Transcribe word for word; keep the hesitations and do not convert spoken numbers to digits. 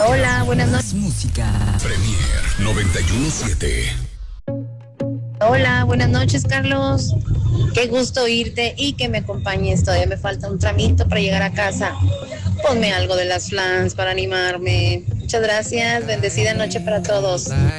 Hola, buenas noches. Música. Premier noventa y uno punto siete. Hola, buenas noches, Carlos. Qué gusto oírte y que me acompañes. Todavía me falta un tramito para llegar a casa. Ponme algo de las Flans para animarme. Muchas gracias. Bendecida noche para todos.